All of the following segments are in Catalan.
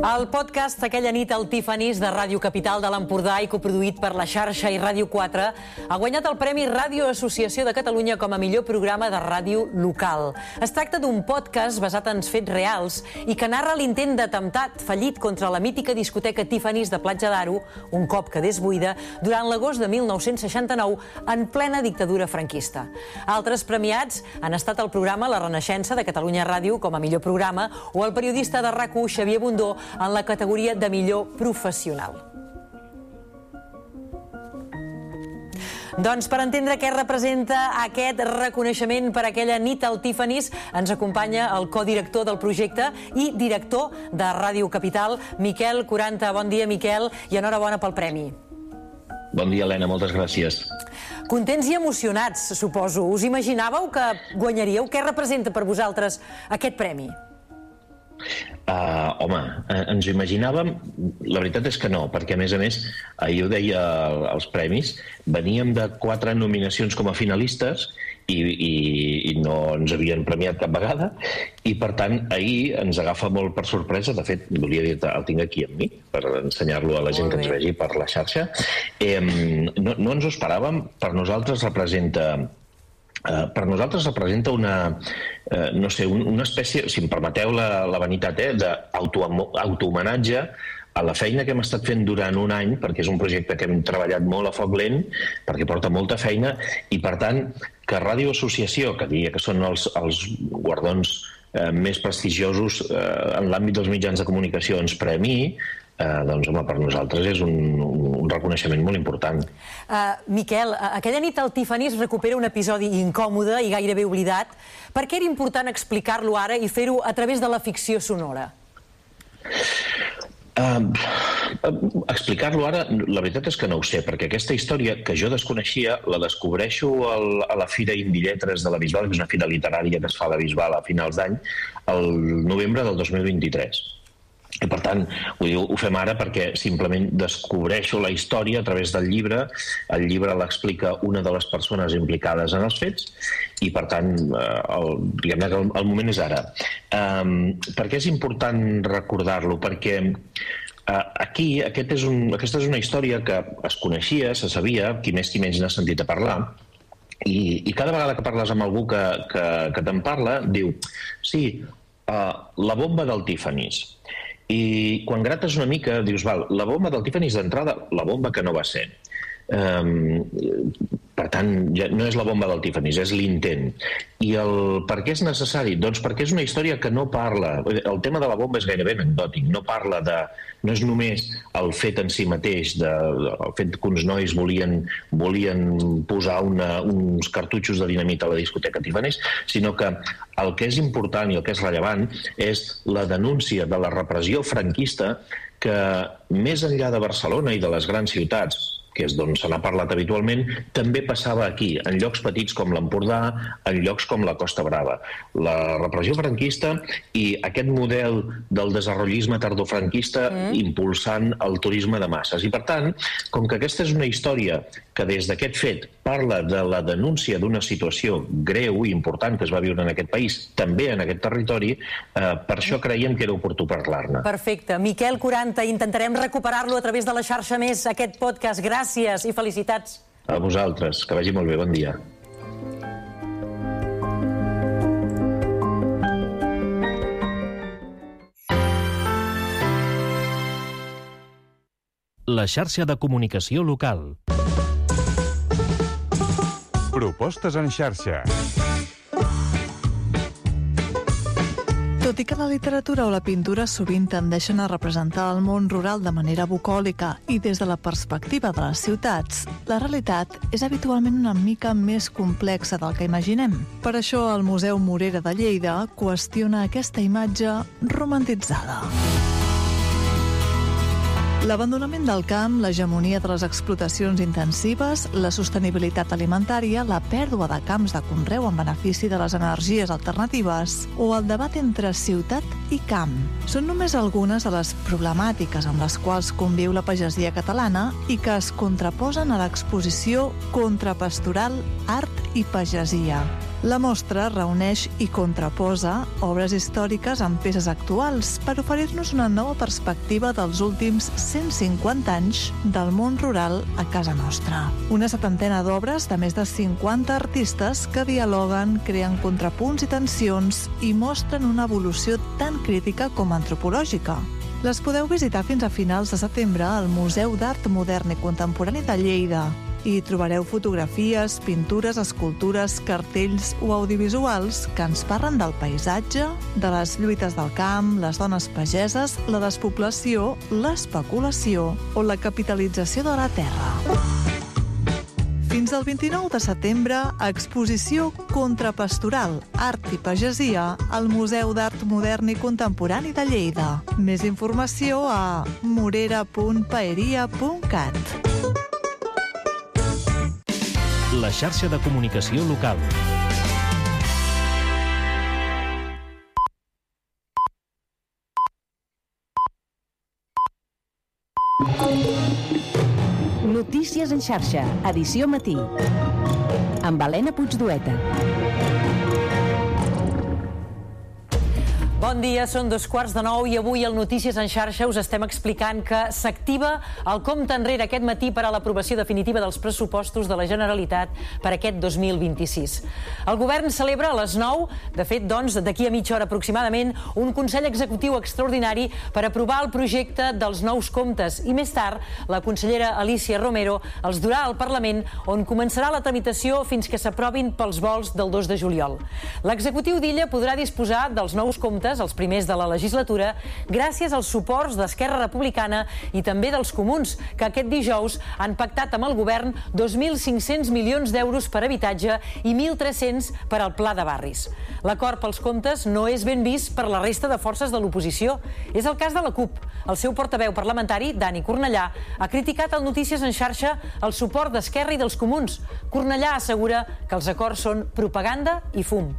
El podcast Aquella nit al Tiffany's de Ràdio Capital de l'Empordà i coproduït per La Xarxa i Ràdio 4 ha guanyat el Premi Ràdio Associació de Catalunya com a millor programa de ràdio local. Es tracta d'un podcast basat en fets reals i que narra l'intent d'atemptat fallit contra la mítica discoteca Tiffany's de Platja d'Aro, un cop quedés buida, durant l'agost de 1969 en plena dictadura franquista. Altres premiats han estat el programa La Renaixença de Catalunya Ràdio com a millor programa o el periodista de RAC1 Xavier Bundó en la categoria de millor professional. Doncs per entendre què representa aquest reconeixement per aquella nit al Tiffany's, ens acompanya el codirector del projecte i director de Ràdio Capital, Miquel Quaranta. Bon dia, Miquel, i enhorabona pel premi. Bon dia, Helena, moltes gràcies. Contents i emocionats, suposo. Us imaginàveu que guanyaríeu? Què representa per vosaltres aquest premi? Home, ens ho imaginàvem, la veritat és que no, perquè a més, ahir ho deia als premis, veníem de 4 nominacions com a finalistes i no ens havien premiat cap vegada, i per tant ahir ens agafa molt per sorpresa. De fet, volia dir, el tinc aquí amb mi per ensenyar-lo a la gent que ens vegi per la xarxa. No ens ho esperàvem. Per nosaltres representa una espècie, si em permeteu la vanitat, d'autohomenatge a la feina que hem estat fent durant un any, perquè és un projecte que hem treballat molt a foc lent, perquè porta molta feina, i per tant que Ràdio Associació, que diria que són els guardons més prestigiosos en l'àmbit dels mitjans de comunicació, ens premi, doncs, home, per nosaltres és un reconeixement molt important. Miquel, aquella nit al Tiffany's recupera un episodi incòmode i gairebé oblidat. Per què era important explicar-lo ara i fer-ho a través de la ficció sonora? Explicar-lo ara, la veritat és que no ho sé, perquè aquesta història, que jo desconeixia, la descobreixo a la Fira Indie Lletres de la Bisbal, que és una fira literària que es fa a la Bisbal a finals d'any, el novembre del 2023. I per tant, ho fem ara perquè simplement descobreixo la història a través del llibre. El llibre l'explica una de les persones implicades en els fets i per tant, diguem-ne que el moment és ara. Per què és important recordar-lo? Perquè aquí, aquesta és una història que es coneixia, se sabia, qui més qui menys n'ha sentit a parlar, i cada vegada que parles amb algú que te'n parla, diu, sí, la bomba del Tiffany's. I quan grates una mica dius, val, la bomba del Tiffany's d'entrada, la bomba que no va ser. Per tant, no és la bomba del Tiffany's, és l'intent. I per què és necessari? Doncs perquè és una història que no parla... El tema de la bomba és gairebé anecdòtic, no és només el fet en si mateix, el fet que uns nois volien posar uns cartutxos de dinamita a la discoteca Tiffany's, sinó que el que és important i el que és rellevant és la denúncia de la repressió franquista que, més enllà de Barcelona i de les grans ciutats, que és d'on se n'ha parlat habitualment, també passava aquí, en llocs petits com l'Empordà, en llocs com la Costa Brava. La repressió franquista i aquest model del desenvolupisme tardofranquista impulsant el turisme de masses. I per tant, com que aquesta és una història que des d'aquest fet parla de la denúncia d'una situació greu i important que es va viure en aquest país, també en aquest territori, per això creiem que era oportú parlar-ne. Perfecte. Miquel Quaranta, intentarem recuperar-lo a través de la xarxa més, aquest podcast. Gràcies i felicitats. A vosaltres, que vagi molt bé, bon dia. La xarxa de comunicació local. Propostes en xarxa. Tot i que la literatura o la pintura sovint tendeixen a representar el món rural de manera bucòlica i des de la perspectiva de les ciutats, la realitat és habitualment una mica més complexa del que imaginem. Per això el Museu Morera de Lleida qüestiona aquesta imatge romantitzada. L'abandonament del camp, l'hegemonia de les explotacions intensives, la sostenibilitat alimentària, la pèrdua de camps de conreu en benefici de les energies alternatives o el debat entre ciutat i camp són només algunes de les problemàtiques amb les quals conviu la pagesia catalana i que es contraposen a l'exposició Contrapastoral, Art i Pagesia. La mostra reuneix i contraposa obres històriques amb peces actuals per oferir-nos una nova perspectiva dels últims 150 anys del món rural a casa nostra. Una setantena d'obres de més de 50 artistes que dialoguen, creen contrapunts i tensions i mostren una evolució tan crítica com antropològica. Les podeu visitar fins a finals de setembre al Museu d'Art Modern i Contemporani de Lleida. Hi trobareu fotografies, pintures, escultures, cartells o audiovisuals que ens parlen del paisatge, de les lluites del camp, les dones pageses, la despoblació, l'especulació o la capitalització de la terra. Fins al 29 de setembre, exposició Contrapastoral, Art i Pagesia al Museu d'Art Modern i Contemporani de Lleida. Més informació a morera.paeria.cat. La xarxa de comunicació local. Notícies en xarxa, edició matí. Amb Helena Puigdueta. Bon dia, són 8:45 i avui al Notícies en xarxa us estem explicant que s'activa el compte enrere aquest matí per a l'aprovació definitiva dels pressupostos de la Generalitat per aquest 2026. El govern celebra a les 9, de fet, doncs, d'aquí a mitja hora aproximadament, un Consell Executiu extraordinari per aprovar el projecte dels nous comptes i més tard la consellera Alícia Romero els durà al Parlament on començarà la tramitació fins que s'aprovin pels vols del 2 de juliol. L'executiu d'Illa podrà disposar dels nous comptes, els primers de la legislatura, gràcies als suports d'Esquerra Republicana i també dels comuns, que aquest dijous han pactat amb el govern 2.500 milions d'euros per habitatge i 1.300 per al Pla de Barris. L'acord pels comptes no és ben vist per la resta de forces de l'oposició. És el cas de la CUP. El seu portaveu parlamentari, Dani Cornellà, ha criticat al Notícies en xarxa el suport d'Esquerra i dels comuns. Cornellà assegura que els acords són propaganda i fum.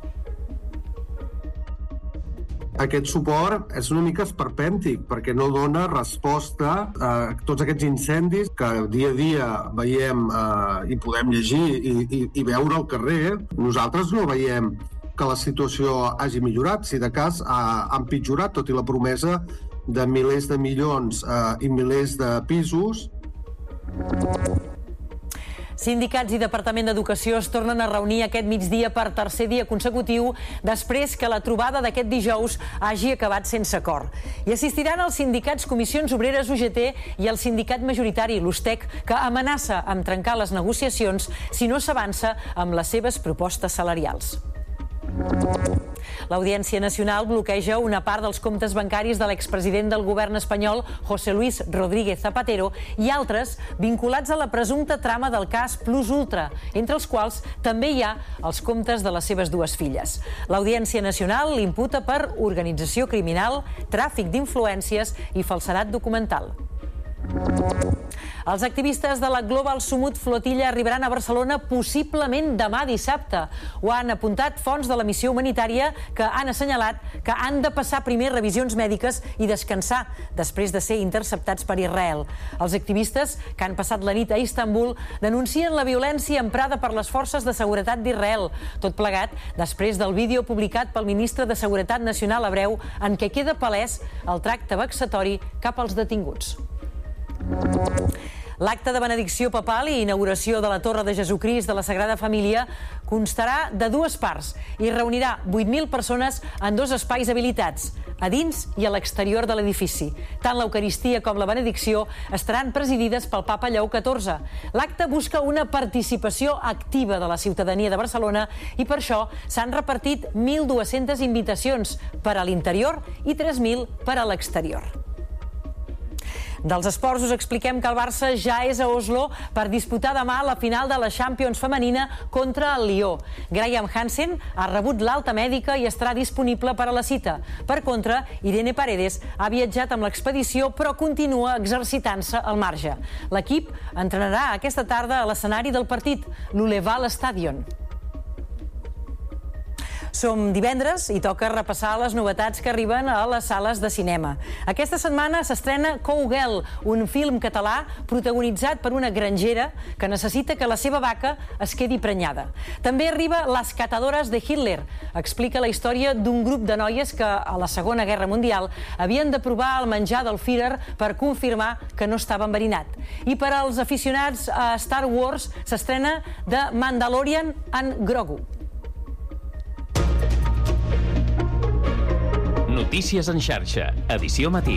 Aquest suport és una mica esperpèntic perquè no dona resposta a tots aquests incendis que dia a dia veiem i podem llegir i veure al carrer. Nosaltres no veiem que la situació hagi millorat, si de cas ha empitjorat, tot i la promesa de milers de milions i milers de pisos. Sindicats i Departament d'Educació es tornen a reunir aquest migdia per tercer dia consecutiu després que la trobada d'aquest dijous hagi acabat sense acord. Hi assistiran els sindicats Comissions Obreres UGT i el sindicat majoritari, l'USTEC, que amenaça amb trencar les negociacions si no s'avança amb les seves propostes salarials. L'Audiència Nacional bloqueja una part dels comptes bancaris de l'expresident del govern espanyol, José Luis Rodríguez Zapatero, i altres vinculats a la presumpta trama del cas Plus Ultra, entre els quals també hi ha els comptes de les seves dues filles. L'Audiència Nacional l'imputa per organització criminal, tràfic d'influències i falsedat documental. Els activistes de la Global Sumut Flotilla arribaran a Barcelona possiblement demà dissabte. Ho han apuntat fonts de la missió humanitària que han assenyalat que han de passar primer revisions mèdiques i descansar després de ser interceptats per Israel. Els activistes, que han passat la nit a Istanbul, denuncien la violència emprada per les forces de seguretat d'Israel. Tot plegat després del vídeo publicat pel ministre de Seguretat Nacional hebreu en què queda palès el tracte vexatori cap als detinguts. L'acte de benedicció papal i inauguració de la Torre de Jesucrist de la Sagrada Família constarà de dues parts i reunirà 8.000 persones en dos espais habilitats, a dins i a l'exterior de l'edifici. Tant l'Eucaristia com la benedicció estaran presidides pel papa Lleó XIV. L'acte busca una participació activa de la ciutadania de Barcelona i per això s'han repartit 1.200 invitacions per a l'interior i 3.000 per a l'exterior. Dels esports us expliquem que el Barça ja és a Oslo per disputar demà la final de la Champions femenina contra el Lió. Graham Hansen ha rebut l'alta mèdica i estarà disponible per a la cita. Per contra, Irene Paredes ha viatjat amb l'expedició però continua exercitant-se al marge. L'equip entrenarà aquesta tarda a l'escenari del partit, l'Uleval Stadion. Som divendres i toca repassar les novetats que arriben a les sales de cinema. Aquesta setmana s'estrena Cowgirl, un film català protagonitzat per una grangera que necessita que la seva vaca es quedi prenyada. També arriba Las catadores de Hitler. Explica la història d'un grup de noies que a la Segona Guerra Mundial havien de provar el menjar del Führer per confirmar que no estava enverinat. I per als aficionats a Star Wars s'estrena The Mandalorian and Grogu. Notícies en xarxa, edició matí.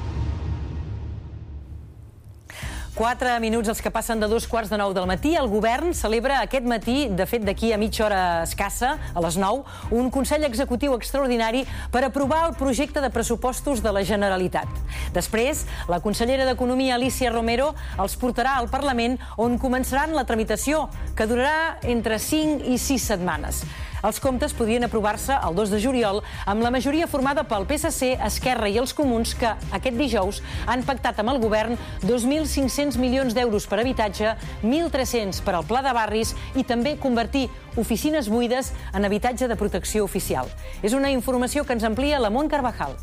4 minuts els que passen de 2:15 del matí. El govern celebra aquest matí, de fet d'aquí a mitja hora escassa, a les 9, un Consell Executiu extraordinari per aprovar el projecte de pressupostos de la Generalitat. Després, la consellera d'Economia, Alícia Romero, els portarà al Parlament, on començaran la tramitació, que durarà entre 5 i 6 setmanes. Els comptes podrien aprovar-se el 2 de juliol amb la majoria formada pel PSC, Esquerra i els Comuns, que aquest dijous han pactat amb el govern 2.500 milions d'euros per habitatge, 1.300 per al Pla de Barris i també convertir oficines buides en habitatge de protecció oficial. És una informació que ens amplia la Mont Carvajal.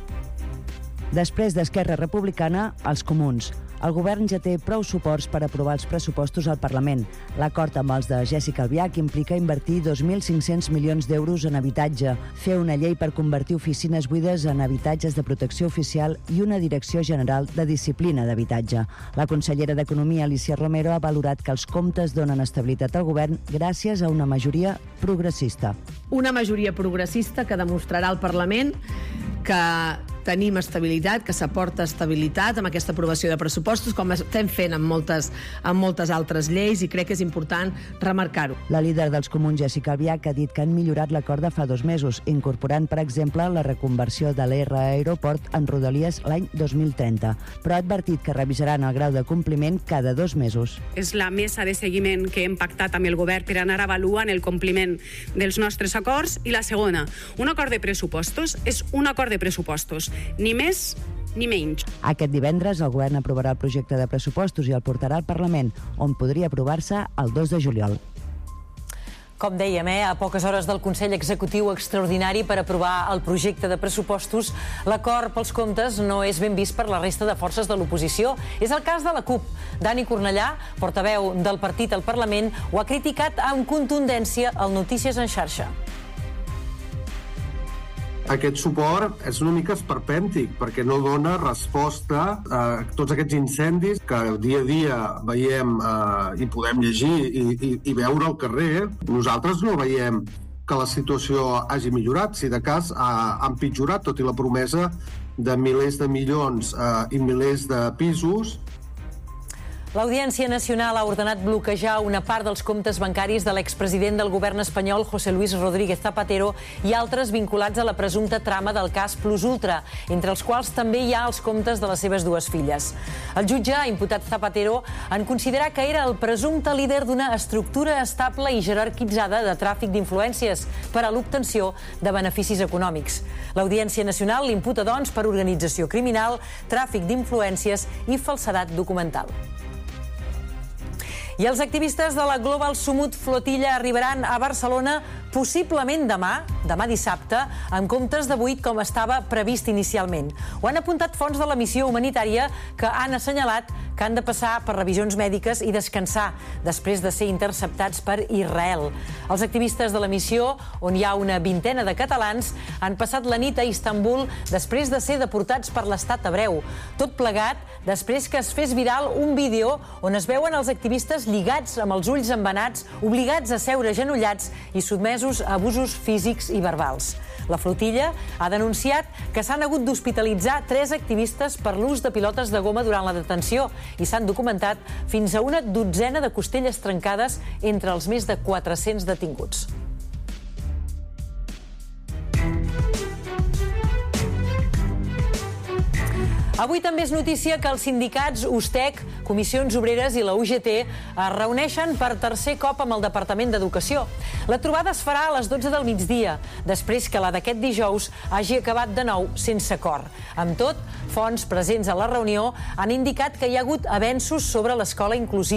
Després d'Esquerra Republicana, els Comuns. El govern ja té prou suports per aprovar els pressupostos al Parlament. L'acord amb els de Jéssica Albiach implica invertir 2.500 milions d'euros en habitatge, fer una llei per convertir oficines buides en habitatges de protecció oficial i una direcció general de disciplina d'habitatge. La consellera d'Economia, Alícia Romero, ha valorat que els comptes donen estabilitat al govern gràcies a una majoria progressista. Una majoria progressista que demostrarà al Parlament que tenim estabilitat, que s'aporta estabilitat amb aquesta aprovació de pressupostos, com estem fent amb moltes altres lleis, i crec que és important remarcar-ho. La líder dels Comuns, Jéssica Albiach, ha dit que han millorat l'acord de fa 2 mesos, incorporant, per exemple, la reconversió de l'R Aeroport en Rodalies l'any 2030, però ha advertit que revisaran el grau de compliment cada 2 mesos. És la mesa de seguiment que hem pactat amb el govern per anar avaluant el compliment dels nostres acords, i la segona, un acord de pressupostos és un acord de pressupostos, ni més ni menys. Aquest divendres el govern aprovarà el projecte de pressupostos i el portarà al Parlament, on podria aprovar-se el 2 de juliol. Com dèiem, a poques hores del Consell Executiu Extraordinari per aprovar el projecte de pressupostos, l'acord pels comptes no és ben vist per la resta de forces de l'oposició. És el cas de la CUP. Dani Cornellà, portaveu del partit al Parlament, ho ha criticat amb contundència al Notícies en xarxa. Aquest suport és una mica esperpèntic perquè no dona resposta a tots aquests incendis que dia a dia veiem i podem llegir i veure al carrer. Nosaltres no veiem que la situació hagi millorat, si de cas ha empitjorat, tot i la promesa de milers de milions i milers de pisos. L'Audiència Nacional ha ordenat bloquejar una part dels comptes bancaris de l'expresident del govern espanyol, José Luis Rodríguez Zapatero, i altres vinculats a la presumpta trama del cas Plus Ultra, entre els quals també hi ha els comptes de les seves 2 filles. El jutge ha imputat Zapatero en considerar que era el presumpte líder d'una estructura estable i jerarquitzada de tràfic d'influències per a l'obtenció de beneficis econòmics. L'Audiència Nacional l'imputa, doncs, per organització criminal, tràfic d'influències i falsedat documental. I els activistes de la Global Sumut Flotilla arribaran a Barcelona possiblement demà dissabte, en comptes de 8 com estava previst inicialment. Ho han apuntat fonts de la missió humanitària que han assenyalat que han de passar per revisions mèdiques i descansar després de ser interceptats per Israel. Els activistes de la missió, on hi ha una vintena de catalans, han passat la nit a Istanbul després de ser deportats per l'estat hebreu. Tot plegat després que es fes viral un vídeo on es veuen els activistes lligats amb els ulls embenats, obligats a seure agenollats i sotmesos a abusos físics i verbals. La flotilla ha denunciat que s'han hagut d'hospitalitzar 3 activistes per l'ús de pilotes de goma durant la detenció i s'han documentat fins a una dotzena de costelles trencades entre els més de 400 detinguts. Avui també és notícia que els sindicats USTEC, Comissions Obreres i la UGT es reuneixen per tercer cop amb el Departament d'Educació. La trobada es farà a les 12 del migdia, després que la d'aquest dijous hagi acabat de nou sense acord. Amb tot, fonts presents a la reunió han indicat que hi ha hagut avenços sobre l'escola inclusiva.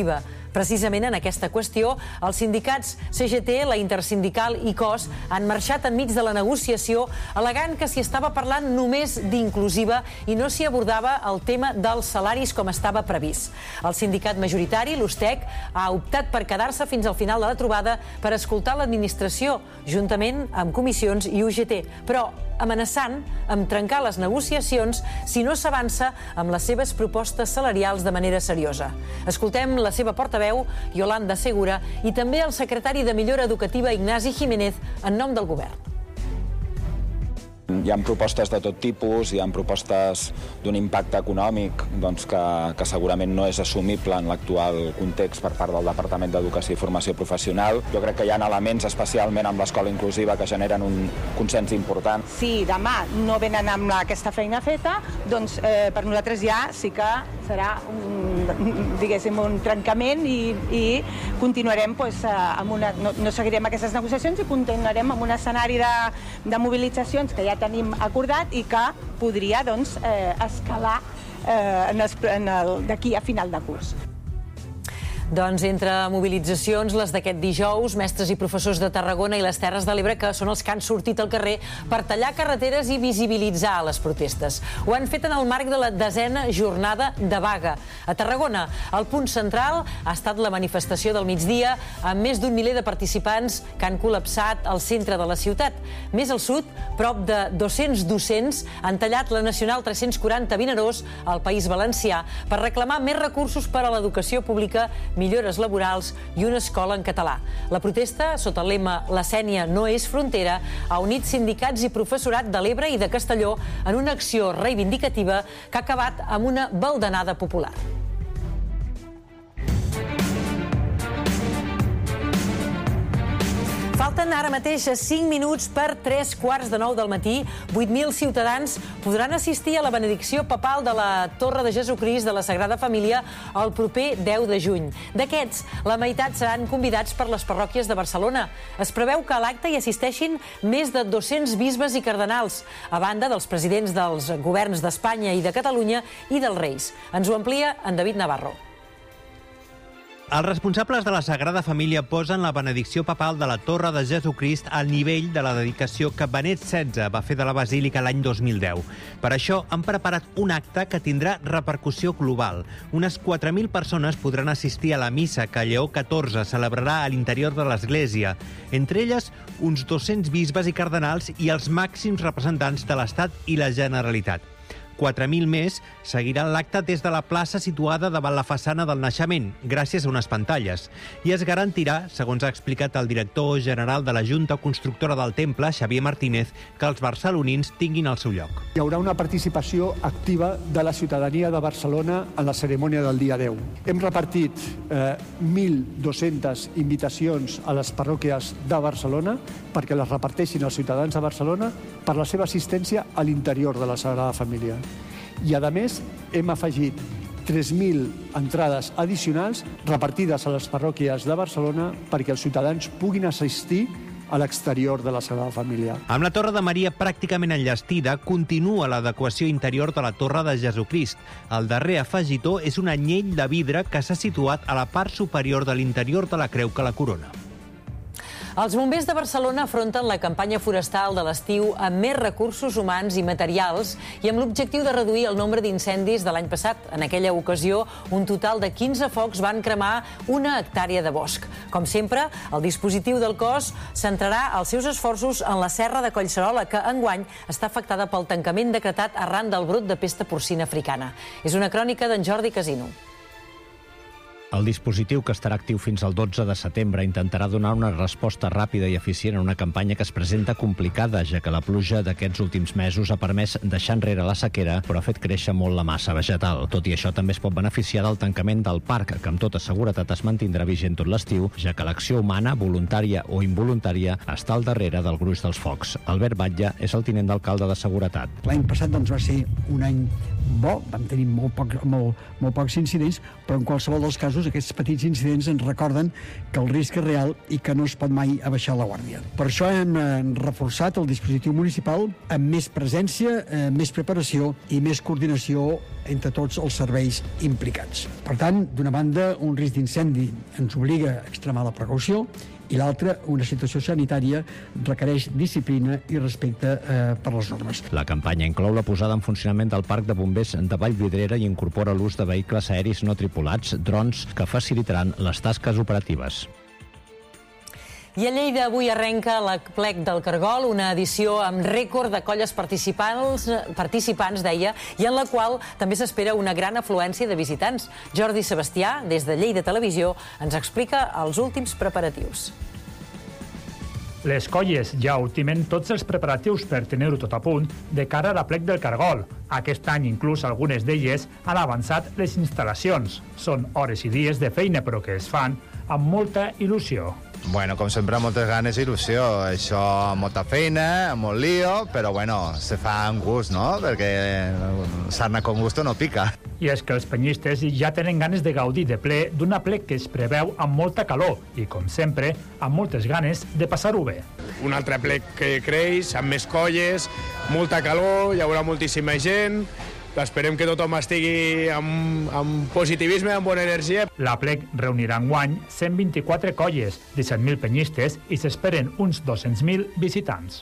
Precisament en aquesta qüestió, els sindicats CGT, la Intersindical i COS han marxat enmig de la negociació al·legant que s'hi estava parlant només d'inclusiva i no s'hi abordava el tema dels salaris com estava previst. El sindicat majoritari, l'USTEC, ha optat per quedar-se fins al final de la trobada per escoltar l'administració, juntament amb comissions i UGT, però amenaçant amb trencar les negociacions si no s'avança amb les seves propostes salarials de manera seriosa. Escoltem la seva portaveu, Yolanda Segura, i també el secretari de Millora Educativa, Ignasi Jiménez, en nom del govern. Hi ha propostes de tot tipus, hi ha propostes d'un impacte econòmic que segurament no és assumible en l'actual context per part del Departament d'Educació i Formació Professional. Jo crec que hi ha elements, especialment amb l'escola inclusiva, que generen un consens important. Si demà no venen amb aquesta feina feta, doncs per nosaltres ja sí que serà un trencament i continuarem no seguirem aquestes negociacions i continuarem amb un escenari de mobilitzacions que ja tenim acordat i que podria escalar d'aquí a final de curs. Doncs entre mobilitzacions, les d'aquest dijous, mestres i professors de Tarragona i les Terres de l'Ebre, que són els que han sortit al carrer per tallar carreteres i visibilitzar les protestes. Ho han fet en el marc de la 10ª jornada de vaga. A Tarragona, el punt central ha estat la manifestació del migdia amb més d'1 miler de participants que han col·lapsat al centre de la ciutat. Més al sud, prop de 200 docents han tallat la Nacional 340 Vinaròs al País Valencià per reclamar més recursos per a l'educació pública, millores laborals i una escola en català. La protesta, sota el lema «La Sénia no és frontera», ha unit sindicats i professorat de l'Ebre i de Castelló en una acció reivindicativa que ha acabat amb una baldanada popular. Falten ara mateix 5 minuts per 3:15 del matí. 8.000 ciutadans podran assistir a la benedicció papal de la Torre de Jesucrist de la Sagrada Família el proper 10 de juny. D'aquests, la meitat seran convidats per les parròquies de Barcelona. Es preveu que a l'acte hi assisteixin més de 200 bisbes i cardenals, a banda dels presidents dels governs d'Espanya i de Catalunya i dels Reis. Ens ho amplia en David Navarro. Els responsables de la Sagrada Família posen la benedicció papal de la Torre de Jesucrist al nivell de la dedicació que Benet XVI va fer de la Basílica l'any 2010. Per això han preparat un acte que tindrà repercussió global. Unes 4.000 persones podran assistir a la missa que Lleó XIV celebrarà a l'interior de l'Església. Entre elles, uns 200 bisbes i cardenals i els màxims representants de l'Estat i la Generalitat. 4.000 més seguiran l'acte des de la plaça situada davant la façana del naixement, gràcies a unes pantalles. I es garantirà, segons ha explicat el director general de la Junta Constructora del Temple, Xavier Martínez, que els barcelonins tinguin el seu lloc. Hi haurà una participació activa de la ciutadania de Barcelona en la cerimònia del dia 10. Hem repartit 1.200 invitacions a les parròquies de Barcelona perquè les reparteixin els ciutadans de Barcelona per la seva assistència a l'interior de la Sagrada Família. I, a més, hem afegit 3.000 entrades addicionals repartides a les parròquies de Barcelona perquè els ciutadans puguin assistir a l'exterior de la Sagrada Família. Amb la Torre de Maria pràcticament enllestida, continua l'adequació interior de la Torre de Jesucrist. El darrer afegitó és un anyell de vidre que s'ha situat a la part superior de l'interior de la creu que la corona. Els bombers de Barcelona afronten la campanya forestal de l'estiu amb més recursos humans i materials i amb l'objectiu de reduir el nombre d'incendis de l'any passat. En aquella ocasió, un total de 15 focs van cremar 1 hectàrea de bosc. Com sempre, el dispositiu del cos centrarà els seus esforços en la serra de Collserola, que enguany està afectada pel tancament decretat arran del brot de pesta porcina africana. És una crònica d'en Jordi Casino. El dispositiu, que estarà actiu fins al 12 de setembre, intentarà donar una resposta ràpida i eficient a una campanya que es presenta complicada, ja que la pluja d'aquests últims mesos ha permès deixar enrere la sequera, però ha fet créixer molt la massa vegetal. Tot i això, també es pot beneficiar del tancament del parc, que amb tota seguretat es mantindrà vigent tot l'estiu, ja que l'acció humana, voluntària o involuntària, està al darrere del gruix dels focs. Albert Batlle és el tinent d'alcalde de Seguretat. L'any passat va ser un any bo, vam tenir molt pocs incidents, però en qualsevol dels casos aquests petits incidents ens recorden que el risc és real i que no es pot mai abaixar la guàrdia. Per això hem reforçat el dispositiu municipal amb més presència, més preparació i més coordinació entre tots els serveis implicats. Per tant, d'una banda, un risc d'incendi ens obliga a extremar la precaució i l'altra, una situació sanitària, requereix disciplina i respecte per les normes. La campanya inclou la posada en funcionament del Parc de Bombers de Vallvidrera i incorpora l'ús de vehicles aeris no tripulats, drons, que facilitaran les tasques operatives. I a Lleida avui arrenca l'Aplec del Cargol, una edició amb rècord de colles participants, deia, i en la qual també s'espera una gran afluència de visitants. Jordi Sebastià, des de Lleida Televisió, ens explica els últims preparatius. Les colles ja ultimen tots els preparatius per tenir-ho tot a punt de cara a l'Aplec del Cargol. Aquest any, inclús algunes d'elles, han avançat les instal·lacions. Són hores i dies de feina, però que es fan amb molta il·lusió. Bueno, com sempre, moltes ganes i il·lusió. Això, molta feina, molt lío, però bueno, se fa amb gust, no? Perquè sarna con gusto no pica. I és que els penyistes ja tenen ganes de gaudir de ple d'un aplec que es preveu amb molta calor i, com sempre, amb moltes ganes de passar-ho bé. Un altre aplec que creix, amb més colles, molta calor, hi haurà moltíssima gent. Esperem que tothom estigui amb positivisme, amb bona energia. L'Aplec reunirà enguany 124 colles, 17.000 penyistes i s'esperen uns 200.000 visitants.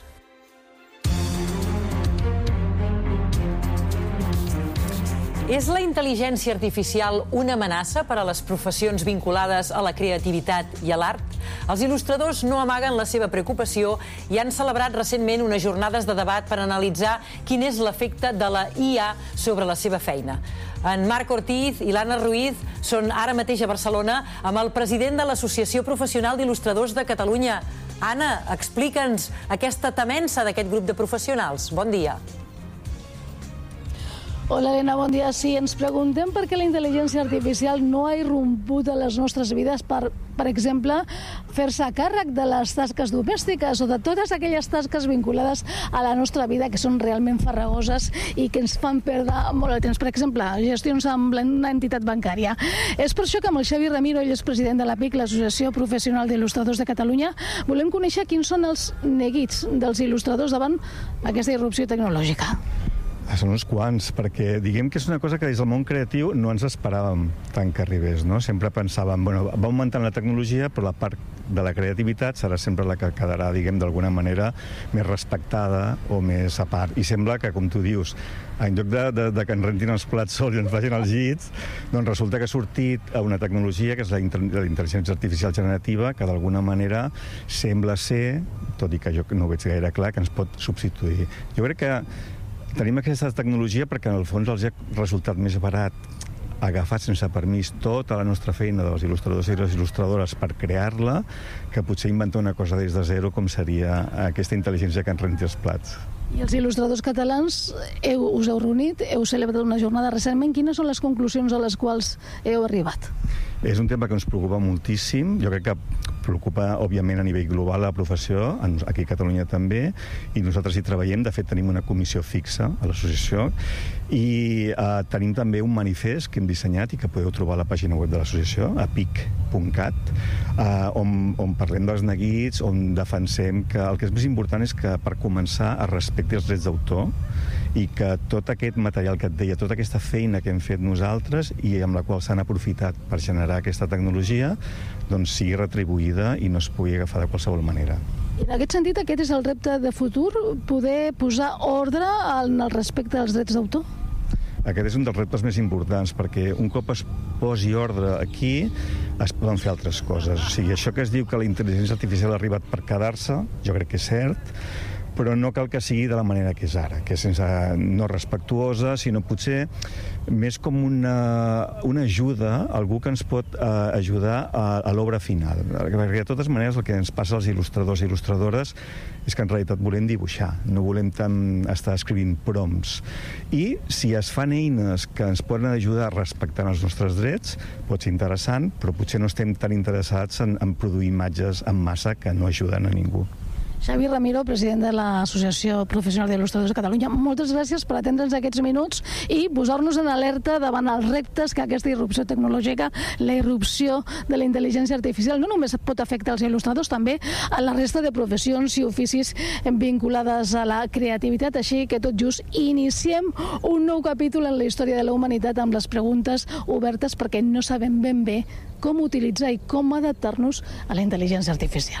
És la intel·ligència artificial una amenaça per a les professions vinculades a la creativitat i a l'art? Els il·lustradors no amaguen la seva preocupació i han celebrat recentment unes jornades de debat per analitzar quin és l'efecte de la IA sobre la seva feina. En Marc Ortiz i l'Anna Ruiz són ara mateix a Barcelona amb el president de l'Associació Professional d'Il·lustradors de Catalunya. Anna, explica'ns aquesta temença d'aquest grup de professionals. Bon dia. Hola, Elena, bon dia. Sí, ens preguntem per què la intel·ligència artificial no ha irromput a les nostres vides per exemple, fer-se càrrec de les tasques domèstiques o de totes aquelles tasques vinculades a la nostra vida que són realment farragoses i que ens fan perdre molt el temps. Per exemple, gestions amb una entitat bancària. És per això que amb el Xavi Ramiro, ell és president de l'APIC, l'Associació Professional d'Il·lustradors de Catalunya, volem conèixer quins són els neguits dels il·lustradors davant aquesta irrupció tecnològica. Són uns quants, perquè diguem que és una cosa que des del món creatiu no ens esperàvem tant que arribés, no? Sempre pensàvem, bueno, va augmentant la tecnologia, però la part de la creativitat serà sempre la que quedarà, diguem, d'alguna manera més respectada o més a part. I sembla que, com tu dius, en lloc de que ens rentin els plats sols i ens facin els llits, doncs resulta que ha sortit una tecnologia que és la intel·ligència artificial generativa, que d'alguna manera sembla ser, tot i que jo no ho veig gaire clar, que ens pot substituir. Jo crec que tenim aquesta tecnologia perquè en el fons els ha resultat més barat agafar sense permís tota la nostra feina dels il·lustradors i les il·lustradores per crear-la que potser inventar una cosa des de zero com seria aquesta intel·ligència que ens renti els plats. I els il·lustradors catalans us heu reunit, heu celebrat una jornada recentment. Quines són les conclusions a les quals heu arribat? És un tema que ens preocupa moltíssim. Jo crec que preocupa, òbviament, a nivell global la professió, aquí a Catalunya també, i nosaltres hi treballem. De fet, tenim una comissió fixa a l'associació i tenim també un manifest que hem dissenyat i que podeu trobar a la pàgina web de l'associació, apic.cat, on parlem dels neguits, on defensem que el que és més important és que, per començar, es respecti els drets d'autor i que tot aquest material que et deia, tota aquesta feina que hem fet nosaltres i amb la qual s'han aprofitat per generar aquesta tecnologia, doncs sigui retribuïda i no es pugui agafar de qualsevol manera. En aquest sentit, aquest és el repte de futur, poder posar ordre en el respecte als drets d'autor? Aquest és un dels reptes més importants, perquè un cop es posi ordre aquí, es poden fer altres coses. O sigui, això que es diu que la intel·ligència artificial ha arribat per quedar-se, jo crec que és cert, però no cal que sigui de la manera que és ara, que és no respectuosa, sinó potser més com una ajuda, algú que ens pot ajudar a l'obra final. Perquè de totes maneres el que ens passa als il·lustradors i il·lustradores és que en realitat volem dibuixar, no volem tant estar escrivint prompts. I si es fan eines que ens poden ajudar respectant els nostres drets, pot ser interessant, però potser no estem tan interessats en produir imatges en massa que no ajuden a ningú. Xavi Ramiro, president de l'Associació Professional d'Il·lustradors de Catalunya. Moltes gràcies per atendre'ns aquests minuts i posar-nos en alerta davant els reptes que aquesta irrupció tecnològica, la irrupció de la intel·ligència artificial, no només pot afectar els il·lustradors, també a la resta de professions i oficis vinculades a la creativitat. Així que tot just iniciem un nou capítol en la història de la humanitat amb les preguntes obertes perquè no sabem ben bé com utilitzar i com adaptar-nos a la intel·ligència artificial.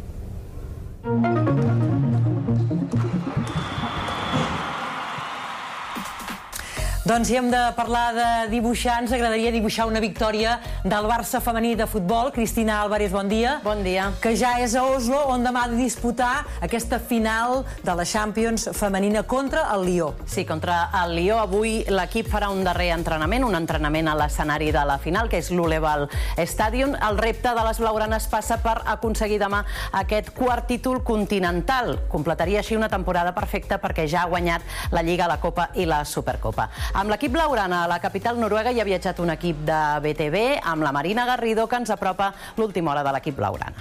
Doncs si hem de parlar de dibuixar, ens agradaria dibuixar una victòria del Barça femení de futbol. Cristina Álvarez, bon dia. Bon dia. Que ja és a Oslo, on demà ha de disputar aquesta final de la Champions femenina contra el Lió. Sí, contra el Lió. Avui l'equip farà un darrer entrenament, un entrenament a l'escenari de la final, que és l'Uleval Stadium. El repte de les blaugranes passa per aconseguir demà aquest quart títol continental. Completaria així una temporada perfecta perquè ja ha guanyat la Lliga, la Copa i la Supercopa. Amb l'equip blaugrana a la capital noruega hi ha viatjat un equip de BTV amb la Marina Garrido, que ens apropa l'última hora de l'equip blaugrana.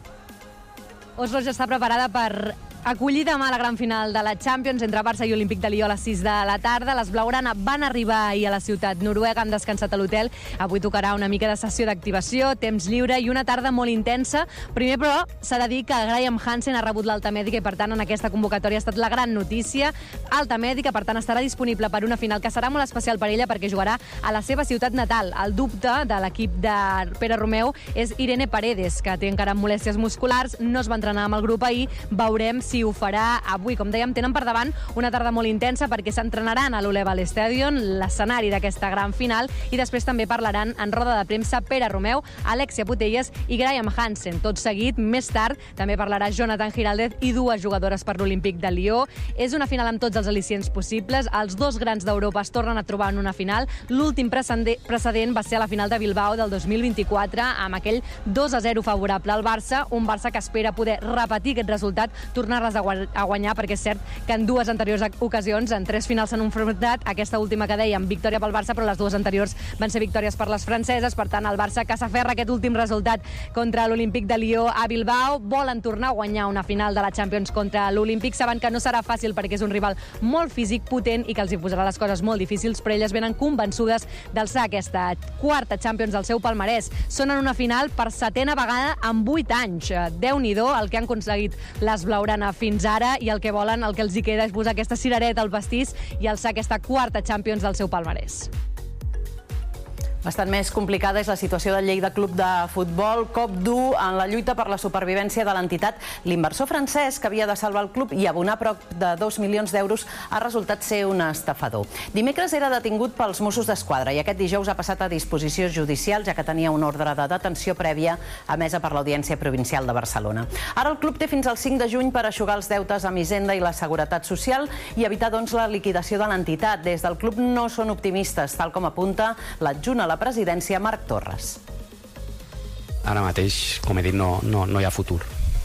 Oslo ja està preparada per acollir demà la gran final de la Champions entre Barça i Olímpic de Lió a les 6 de la tarda. Les blaugrana van arribar ahir a la ciutat noruega, han descansat a l'hotel. Avui tocarà una mica de sessió d'activació, temps lliure i una tarda molt intensa. Primer, però, s'ha de dir que Graham Hansen ha rebut l'alta mèdica i, per tant, en aquesta convocatòria ha estat la gran notícia. Alta mèdica, per tant, estarà disponible per una final que serà molt especial per ella perquè jugarà a la seva ciutat natal. El dubte de l'equip de Pere Romeu és Irene Paredes, que té encara molèsties musculars, no es va entrenar amb el grup ahir. Veurem si ho farà avui. Com dèiem, tenen per davant una tarda molt intensa perquè s'entrenaran a l'Uleval Stadium, l'escenari d'aquesta gran final, i després també parlaran en roda de premsa Pere Romeu, Alexia Putellas i Graham Hansen. Tot seguit, més tard, també parlarà Jonathan Giraldez i dues jugadores per l'Olímpic de Lió. És una final amb tots els al·licients possibles. Els dos grans d'Europa es tornen a trobar en una final. L'últim precedent va ser a la final de Bilbao del 2024, amb aquell 2-0 favorable al Barça, un Barça que espera poder repetir aquest resultat, tornar a guanyar, perquè és cert que en dues anteriors ocasions, en 3 finals s'han enfrontat, aquesta última que dèiem, victòria pel Barça, però les dues anteriors van ser victòries per les franceses. Per tant, el Barça, que s'aferra aquest últim resultat contra l'Olímpic de Lió a Bilbao, volen tornar a guanyar una final de la Champions contra l'Olímpic. Saben que no serà fàcil perquè és un rival molt físic, potent, i que els hi posarà les coses molt difícils, però elles venen convençudes d'alçar aquesta quarta Champions del seu palmarès. Són en una final per 7a vegada en 8 anys. Déu-n'hi-do el que han aconseguit les blaugrana fins ara, i el que volen, el que els hi queda, és posar aquesta cirereta al pastís i alçar aquesta quarta Champions del seu palmarès. Bastant més complicada és la situació del Lleida Club de Futbol. Cop dur en la lluita per la supervivència de l'entitat. L'inversor francès, que havia de salvar el club i abonar prop de 2 milions d'euros, ha resultat ser un estafador. Dimecres era detingut pels Mossos d'Esquadra i aquest dijous ha passat a disposició judicial, ja que tenia una ordre de detenció prèvia emesa per l'Audiència Provincial de Barcelona. Ara el club té fins al 5 de juny per eixugar els deutes amb Hisenda i la Seguretat Social i evitar, doncs, la liquidació de l'entitat. Des del club no són optimistes, tal com apunta l'adjunt a la presidència, Marc Torres. Ara mateix, com he dit, no hi ha futur.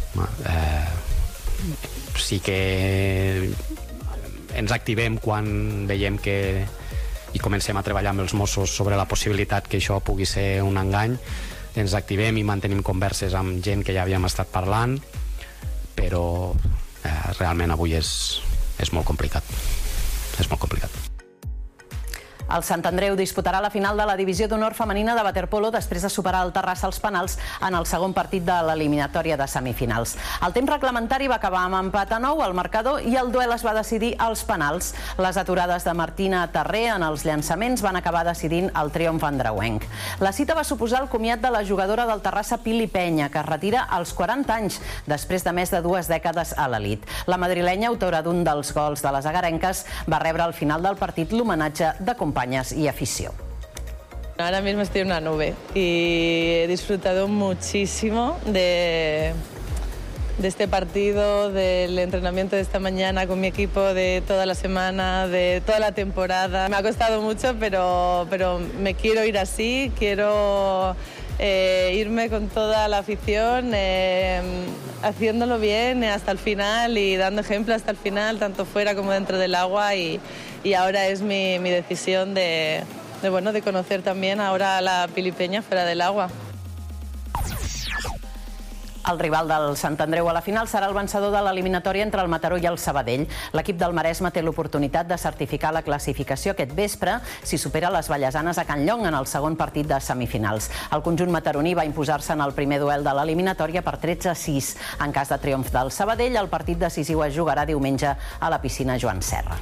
Sí que ens activem quan veiem que i comencem a treballar amb els Mossos sobre la possibilitat que això pugui ser un engany. Ens activem i mantenim converses amb gent que ja havíem estat parlant, però realment avui és molt complicat. És molt complicat. El Sant Andreu disputarà la final de la divisió d'honor femenina de waterpolo després de superar el Terrassa als penals en el segon partit de l'eliminatòria de semifinals. El temps reglamentari va acabar amb empat a 9 al marcador i el duel es va decidir als penals. Les aturades de Martina Terré en els llançaments van acabar decidint el triomf andreuenc. La cita va suposar el comiat de la jugadora del Terrassa, Pili Penya, que es retira als 40 anys després de més de 2 dècades a l'elit. La madrilenya, autora d'un dels gols de les agarenques, va rebre al final del partit l'homenatge de companyes y afición. Ahora mismo estoy en una nube y he disfrutado muchísimo de este partido, del entrenamiento de esta mañana con mi equipo, de toda la semana, de toda la temporada. Me ha costado mucho, pero me quiero ir así, quiero irme con toda la afición, haciéndolo bien hasta el final y dando ejemplo hasta el final, tanto fuera como dentro del agua, y ahora es mi decisión de conocer también ahora a la Pili Penya fuera del agua. El rival del Sant Andreu a la final serà el vencedor de l'eliminatòria entre el Mataró i el Sabadell. L'equip del Maresme té l'oportunitat de certificar la classificació aquest vespre si supera les vallesanes a Can Llong en el segon partit de semifinals. El conjunt mataroní va imposar-se en el primer duel de l'eliminatòria per 13-6. En cas de triomf del Sabadell, el partit decisiu es jugarà diumenge a la piscina Joan Serra.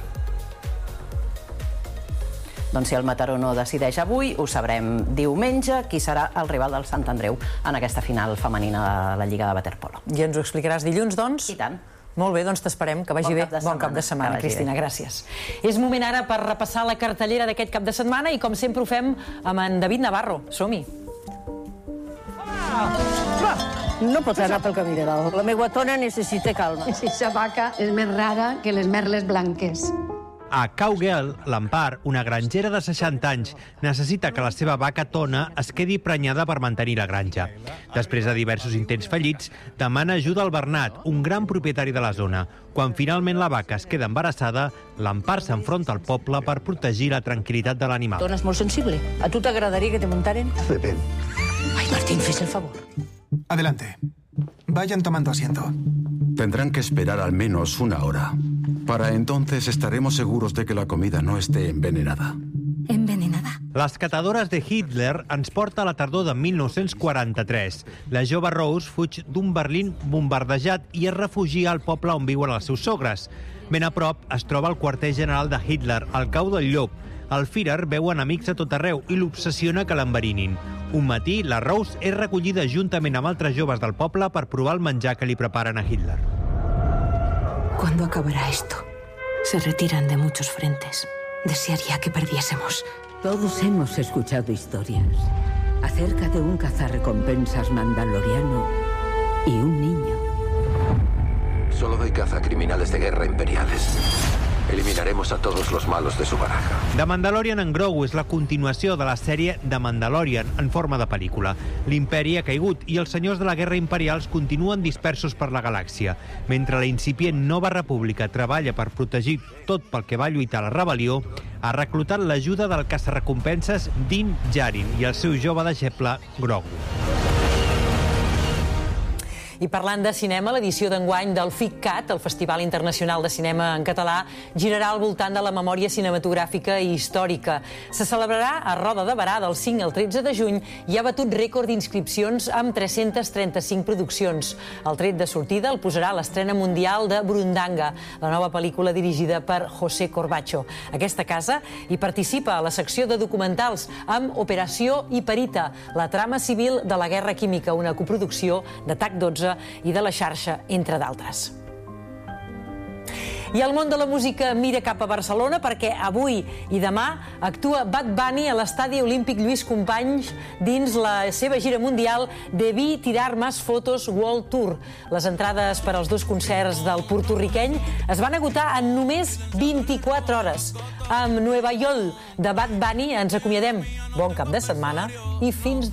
Doncs si el Mataró no decideix avui, ho sabrem diumenge qui serà el rival del Sant Andreu en aquesta final femenina de la Lliga de Waterpolo. I ens ho explicaràs dilluns, doncs? I tant. Molt bé, doncs t'esperem, que vagi bé. Bon cap de setmana, Cristina, gràcies. És moment ara per repassar la cartellera d'aquest cap de setmana i com sempre ho fem amb en David Navarro. Som-hi. No pots anar pel camí de dalt. La meva tona necessita calma. Aquesta vaca és més rara que les merles blanques. A Cowgirl, l'Empar, una grangera de 60 anys, necessita que la seva vaca Tona es quedi prenyada per mantenir la granja. Després de diversos intents fallits, demana ajuda al Bernat, un gran propietari de la zona. Quan finalment la vaca es queda embarassada, l'Empar s'enfronta al poble per protegir la tranquil·litat de l'animal. Tona és molt sensible. A tu t'agradaria que te muntaren? Depèn. Ai, Martín, fes el favor. Adelante. Vayan tomando asiento. Tendrán que esperar al menos una hora. Para entonces estaremos seguros de que la comida no esté envenenada. Envenenada? Les catadores de Hitler ens porta a la tardor de 1943. La jove Rose fuig d'un Berlín bombardejat i es refugia al poble on viuen els seus sogres. Ben a prop es troba el quarter general de Hitler, al Cau del Llop. El Führer veu enemics a tot arreu i l'obsessiona que l'enverinin. Un matí, la Rose és recollida juntament amb altres joves del poble per provar el menjar que li preparen a Hitler. ¿Cuándo acabará esto? Se retiran de muchos frentes. Desearía que perdiésemos. Todos hemos escuchado historias acerca de un cazarrecompensas mandaloriano y un niño. Solo doy caza a criminales de guerra imperiales. Eliminaremos a todos los malos de su baraja. The Mandalorian en Grogu és la continuació de la sèrie The Mandalorian en forma de pel·lícula. L'imperi ha caigut i els senyors de la guerra imperials continuen dispersos per la galàxia. Mentre la incipient Nova República treballa per protegir tot pel que va lluitar la rebel·lió, ha reclutat l'ajuda del caçarrecompenses Din Djarin i el seu jove deixeble Grogu. I parlant de cinema, l'edició d'enguany del FICCAT, el Festival Internacional de Cinema en Català, girarà al voltant de la memòria cinematogràfica i històrica. Se celebrarà a Roda de Berà del 5 al 13 de juny i ha batut rècord d'inscripcions amb 335 produccions. El tret de sortida el posarà l'estrena mundial de Burundanga, la nova pel·lícula dirigida per José Corbacho. Aquesta casa hi participa a la secció de documentals amb Operació Hiperita, la trama civil de la guerra química, una coproducció de TAC12 i de la xarxa, entre d'altres. I el món de la música mira cap a Barcelona perquè avui i demà actua Bad Bunny a l'Estadi Olímpic Lluís Companys dins la seva gira mundial Debí Tirar Más Fotos World Tour. Les entrades per als dos concerts del porto-riqueny es van agotar en només 24 hores. Amb Nueva York de Bad Bunny ens acomiadem. Bon cap de setmana i fins